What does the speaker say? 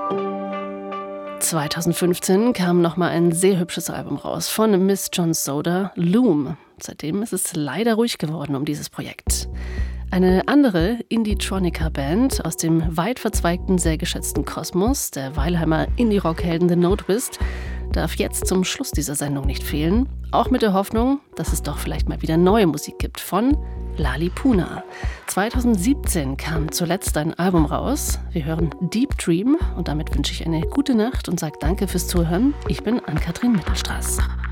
...2015 kam nochmal ein sehr hübsches Album raus von Miss John Soda, Loom. Seitdem ist es leider ruhig geworden um dieses Projekt. Eine andere Indie-Tronica-Band aus dem weit verzweigten, sehr geschätzten Kosmos, der Weilheimer Indie-Rock-Helden The Notewist, darf jetzt zum Schluss dieser Sendung nicht fehlen. Auch mit der Hoffnung, dass es doch vielleicht mal wieder neue Musik gibt von Lalipuna. 2017 kam zuletzt ein Album raus. Wir hören Deep Dream und damit wünsche ich eine gute Nacht und sage danke fürs Zuhören. Ich bin Ann-Kathrin Mittelstraß.